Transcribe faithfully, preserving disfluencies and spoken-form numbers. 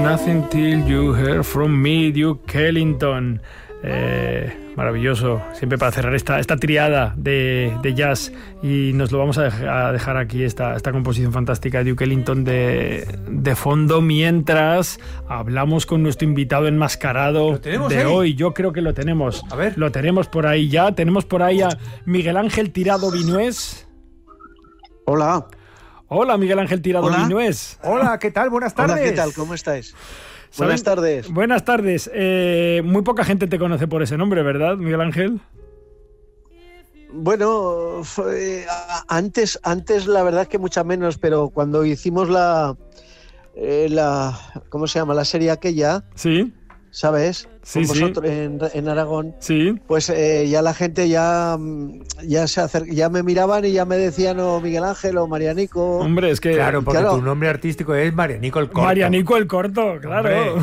Nothing Till You Hear From Me, Duke Ellington. Eh, maravilloso, siempre para cerrar esta, esta triada de, de jazz, y nos lo vamos a dejar, a dejar aquí, esta, esta composición fantástica de Duke Ellington de, de fondo, mientras hablamos con nuestro invitado enmascarado de ahí? hoy. Yo creo que lo tenemos. A ver. Lo tenemos por ahí ya. Tenemos por ahí a Miguel Ángel Tirado Vinués. Hola. Hola, Miguel Ángel Tirado Hola. Vinués. Hola, ¿qué tal? Buenas tardes. Hola, ¿qué tal? ¿Cómo estáis? Buenas tardes. Buenas tardes. Eh, muy poca gente te conoce por ese nombre, ¿verdad, Miguel Ángel? Bueno, fue, antes, antes la verdad es que mucha menos, pero cuando hicimos la, eh, la ¿cómo se llama? La serie aquella, sí, ¿sabes? Sí, Con sí. vosotros en, en Aragón, sí. pues eh, ya la gente ya, ya se acer- ya me miraban y ya me decían o Miguel Ángel o Marianico. Hombre, es que Claro, porque Claro. tu nombre artístico es Marianico el Corto. Marianico el Corto, claro. Hombre.